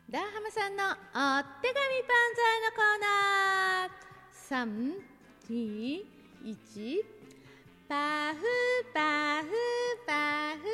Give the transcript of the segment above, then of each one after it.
ダーハマさんのお手紙万歳のコーナー。3、2、1、パフパフパフ。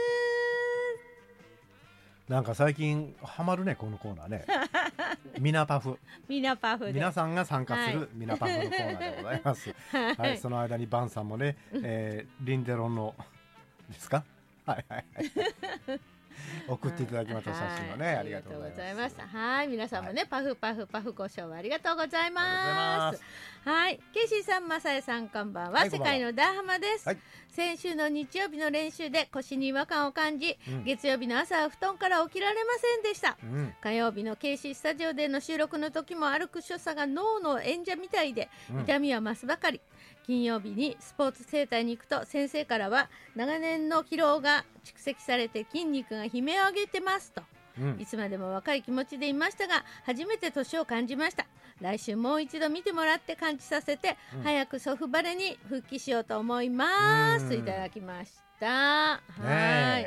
なんか最近ハマるねこのコーナーねミナパフ、 ミナパフで皆さんが参加するミナパフのコーナーでございます、 はいはい、その間にバンさんもね、リンデロンのですかはいはいはい送っていただきました写真をね、ありがとうございます。 はい、皆さんもね、 はい、 パフパフパフご賞ありがとうございありがとうございま。 ますはい、ケイシーさん、マサエさん、こんばんは。 はい、 世界のダーハマです、 はい、 先週の日曜日の練習で腰に違和感を感じ、月曜日の朝は布団から起きられませんでした、火曜日のケイシースタジオでの収録の時も歩く所作が脳の演者みたいで、痛みは増すばかり。金曜日にスポーツ整体に行くと先生からは長年の疲労が蓄積されて筋肉が悲鳴を上げてますと、いつまでも若い気持ちでいましたが初めて年を感じました。来週もう一度見てもらって感じさせて、早くソフバレに復帰しようと思いますといただきました。はい、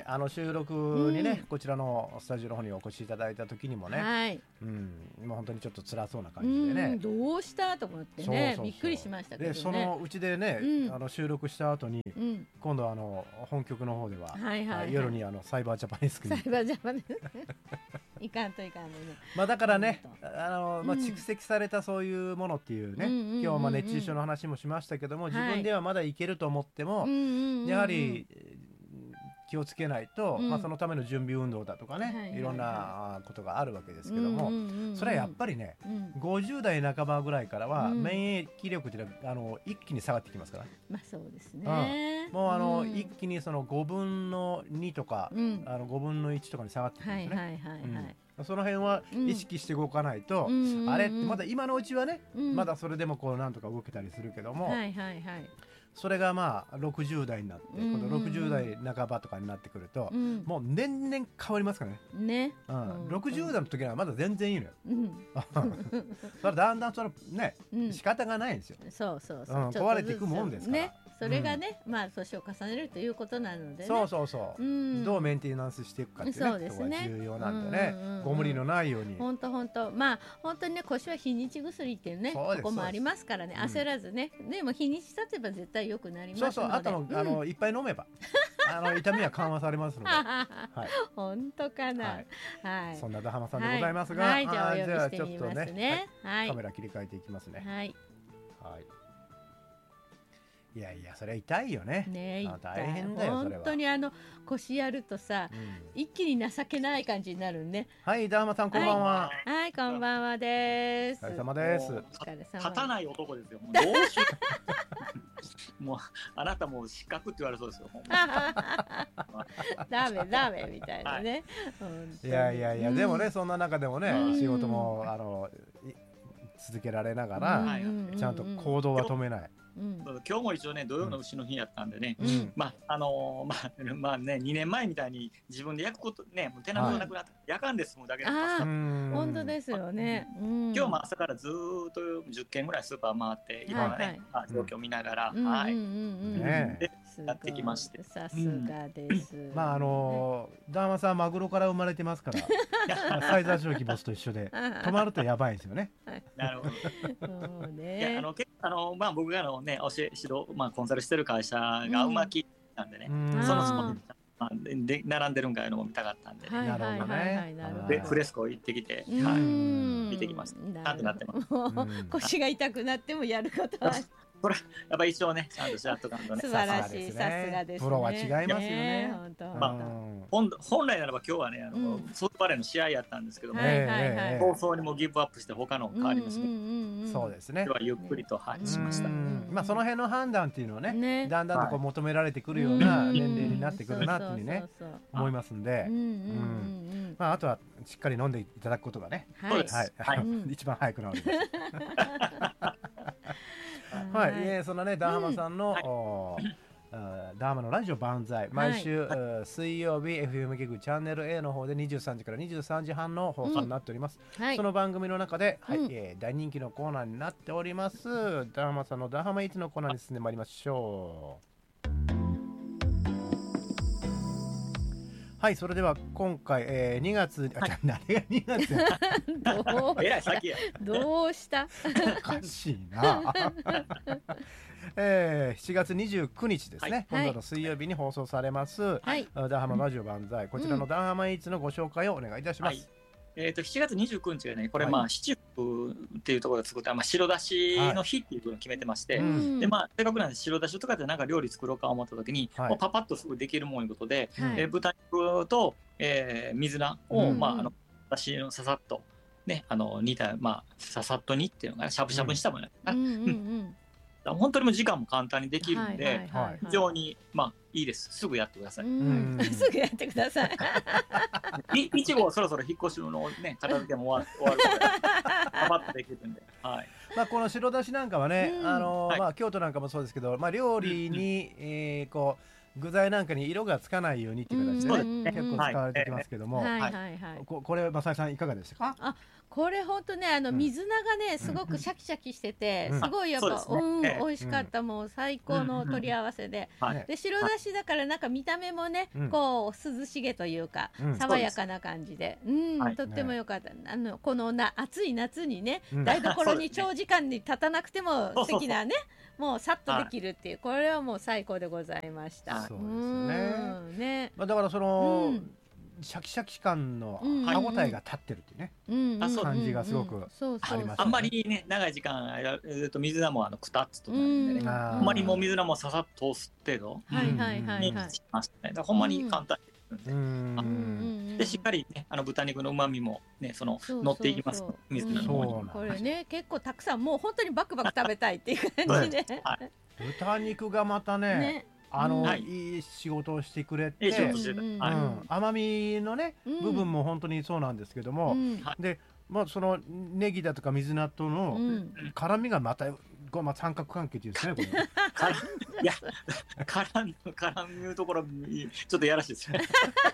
収録にね、こちらのスタジオの方にお越しいただいた時にもね、 はい、 もう本当にちょっと辛そうな感じでね、 どうしたと思ってね、びっくりしましたけどね。 でそのうちでね、収録した後に、今度本局の方では、夜にサイバージャパニスクにサイバージャパニスクいかんといかんのね。 だからね、蓄積されたそういうものっていうね、今日は熱中症の話もしましたけども、自分ではまだいけると思っても、やはり気をつけないと、そのための準備運動だとかね、いろんなことがあるわけですけども、それはやっぱりね、50代半ばぐらいからは免疫力っていうのは一気に下がってきますから。 そうですね。 もう一気にその5分の2とか、5分の1とかに下がってくるんですね。その辺は意識して動かないと、あれってまだ今のうちはね、まだそれでもこうなんとか動けたりするけども、それが60代になって、今度60代半ばとかになってくると、もう年々変わりますからね。60代の時はまだ全然いいのよ。それだんだんそれね、仕方がないんですよ。壊れていくもんですから。 それがね、年を重ねるということなのでね。 どうメンテナンスしていくかっていうことが重要なんでね、ご無理のないように。 本当本当にね、腰は日にち薬っていうね、ここもありますからね、焦らずね。でも日にち経てば絶対良くなりますので。 あといっぱい飲めば痛みは緩和されますので。 本当かな。 そんなダハマさんでございますが、 じゃあちょっとね、 カメラ切り替えていきますね。いやいや、それは痛いよね。大変だよそれは。 本当に腰やるとさ、一気に情けない感じになるね。 はい、ダーマさんこんばんは。 はい、こんばんはです。 お疲れ様です。 立たない男ですよ。どうしよう。もうあなたもう失格って言われそうですよ。 ダメみたいなね。 いやいやいや、でもね、そんな中でもね、仕事も続けられながら、ちゃんと行動は止めない。 今日も一応ね、土曜の牛の日やったんでね、2年前みたいに自分で焼くことね、もう手間がなくなって焼かんで済むだけで助かった。 本当ですよね。 今日も朝からずっと10軒ぐらいスーパー回っていろんなね状況を見ながらやってきまして、 さすがです。 ダーマさんマグロから生まれてますからサイザージョーキボスと一緒で止まるとやばいですよね。 なるほど。僕が指導コンサルしてる会社がうまきなんでね、そので並んでるんかいうのも見たかったんで、 なるほどね。 でフレスコ行ってきて見てきました。ちゃんとなってます。 腰が痛くなってもやることはこれやっぱ一応ね、ちゃんとしやっとかんとね。 素晴らしい、さすがですね。 プロは違いますよね。 本来ならば今日はね、ソフトバレーの試合やったんですけども、放送にもギブアップして他の変わりますけど、 そうですね。 今日はゆっくりとしました。 その辺の判断っていうのはね、だんだんとこう求められてくるような年齢になってくるなっていうね、思いますんで、あとはしっかり飲んでいただくことがね、一番早くなる。はい、そんなね、ダーマさんのダーマのラジオ万歳、毎週水曜日 FM ギグチャンネル A の方で23時から23時半の放送になっております。その番組の中で大人気のコーナーになっております、ダーマさんのダーマイツのコーナーに進んでまいりましょう。 はい、それでは今回、2月、あ、じゃ何が2月やえらい先や。 どうしたおかしいな。7月29日ですね、今度の水曜日に放送されます、ダンハマラジオ万歳、こちらのダンハマイーツのご紹介をお願いいたします。 7月29日がね、これ七福っていうところで作った、白だしの日っていうのを決めてまして、でせっかくなんで白だしとかでなんか料理作ろうか思った時に、もうパパッとすぐできるもんいうことで、豚肉と、水菜を、だしのささっとね、煮た、ささっと煮っていうのがしゃぶしゃぶにしたものやった。本当にも時間も簡単にできるんで、非常にいいです。すぐやってください。 すぐやってください。 いちごそろそろ引っ越しのね片付けも終わるので、パパッとできるんで。 この白だしなんかはね、京都なんかもそうですけど、料理にこう具材なんかに色がつかないようにっていう形でね、結構使われてきますけども、これ正井さんいかがでしたか？ これほんとね、水菜がねすごくシャキシャキしてて、すごいやっぱ美味しかった。もう最高の取り合わせで、で白だしだからなんか見た目もねこう涼しげというか爽やかな感じで、とっても良かった。この暑い夏にね、台所に長時間に立たなくても素敵なね、もうさっとできるっていう、これはもう最高でございました。 そうですね。だからそのシャキシャキ感の歯ごたえが立ってるっていうね、感じがすごくあります。 あんまりね長い時間水菜もくたっつとなんでね、ほんまにもう水菜もささっと通す程度にしましたね。だからほんまに簡単でしっかりね豚肉の旨味もね乗っていきます。水菜の方にこれね結構たくさん、もう本当にバクバク食べたいっていう感じで、 豚肉がまたねいい仕事をしてくれて、甘みのね部分も本当にそうなんですけども、でそのネギだとか水菜との辛みがまた三角関係っていうんですね、これ。 いや、絡むところちょっとやらしいですね。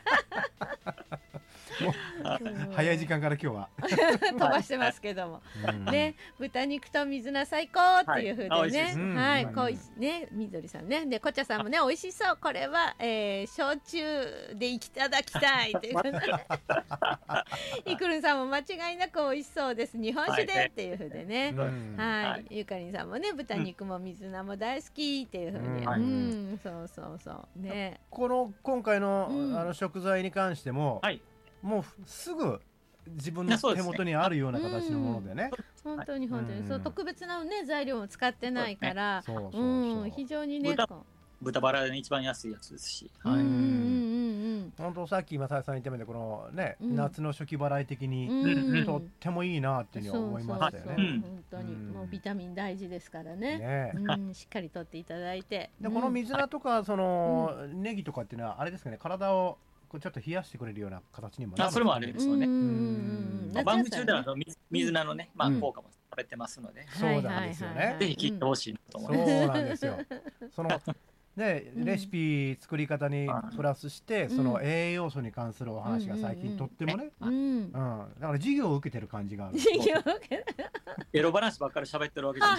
早い時間から今日は飛ばしてますけども、ね、豚肉と水菜最高っていう風でね、こうね、みどりさんね、でこちゃさんもね、美味しそう、これは焼酎でいただきたいっていういくるんさんも間違いなく美味しそうです、日本酒でっていう風でね、ゆかりんさんもね、豚肉も水菜も大好きっていう風に、そうそうそうね。 今回の食材に関しても、もうすぐ自分の手元にあるような形のものでね、 本当に本当にそう、特別なね材料も使ってないから、非常にね、 豚バラで一番安いやつですし、 本当さっき正井さん言ったみたいにこのね、夏の初期払い的にとってもいいなっていうふうに思いましたよね。 本当にもうビタミン大事ですからね、しっかりとっていただいて、 でこの水菜とかそのネギとかっていうのはあれですかね、体をちょっと冷やしてくれるような形にもなる。 それもあるんですよね。番組中では水菜のね、効果もされてますので、 そうなんですよね。 ぜひ聞いてほしいと思います。 そうなんですよ。そのね、レシピ作り方にプラスしてその栄養素に関するお話が最近とってもね、だから授業を受けてる感じがある。 エロ話ばっかり喋ってるわけじゃ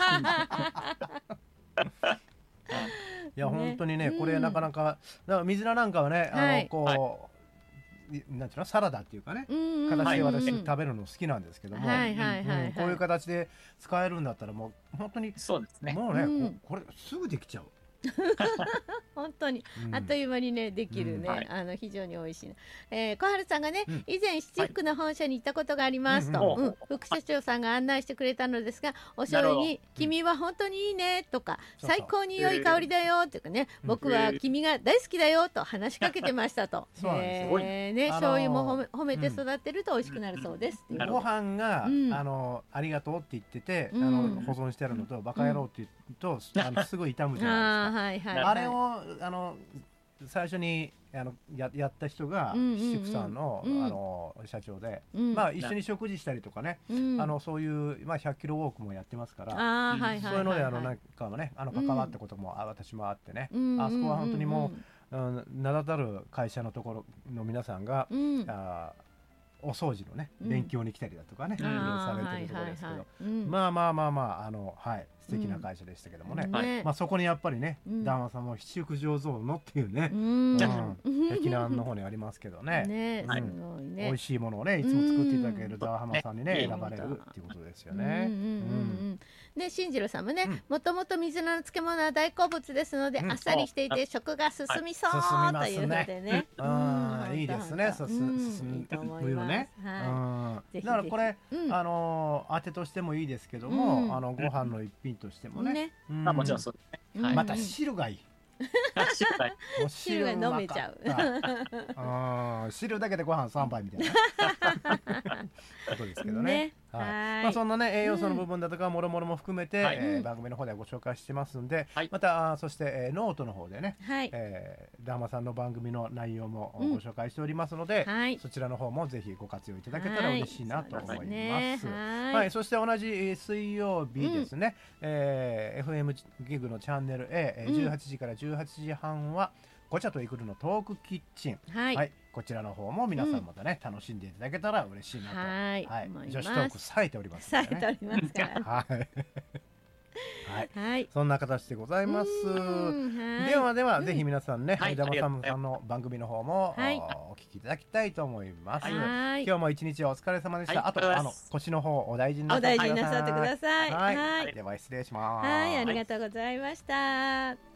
ない。 いや本当にね、これなかなか水菜なんかはね、こうなんていうの、サラダっていうかね形で私食べるの好きなんですけども、こういう形で使えるんだったらもう本当にもうね、これすぐできちゃう。 本当にあっという間にねできるね、非常に美味しい小春さんがね、以前七福の本社に行ったことがありますと、副社長さんが案内してくれたのですが、お醤油に君は本当にいいねとか、最高に良い香りだよっていうかね、僕は君が大好きだよと話しかけてましたと。ね、醤油も褒めて育てると美味しくなるそうです。 ご飯がありがとうって言ってて保存してあるのと、バカ野郎って言うとすごい傷むじゃないですか。あれを最初にやった人が七福さんの社長で、一緒に食事したりとかね、そういう100キロウォークもやってますから、そういうのでなんかもね関わったことも私もあってね、あそこは本当にもう名だたる会社のところの皆さんがお掃除のね勉強に来たりだとかね、されてるところですけど、 素敵な会社でしたけどもね、まあそこにやっぱりね、旦那さんも七福醸造のっていうね、碧南の方にありますけどね、美味しいものをねいつも作っていただけるダーハマさんにね選ばれるっていうことですよね。 で進次郎さんもね、もともと水菜の漬物は大好物ですので、あっさりしていて食が進みそうというのでね、 いいですね、進むよね。だからこれ当てとしてもいいですけども、ご飯の一品としてもね、 もちろんそうですね。 また汁がいい。 汁が飲めちゃう。汁だけでご飯3杯みたいなことですけどね。まあそんなね栄養素の部分だとかもろもろも含めて番組の方ではご紹介してますんで、またそしてノートの方でねダーマさんの番組の内容もご紹介しておりますので、そちらの方もぜひご活用いただけたら嬉しいなと思います。はい、そして同じ水曜日ですね、FM ギグのチャンネル A18 時から18時半はごちゃとイクルのトークキッチン、こちらの方も皆さんまたね楽しんでいただけたら嬉しいなと、女子トーク冴えております冴えておりますからはい、そんな形でございます。ではでは、ぜひ皆さんね、ダマさんの番組の方もお聞きいただきたいと思います。今日も一日お疲れ様でした。あと腰の方お大事になさってください。 はい、 では失礼します。 はい、ありがとうございました。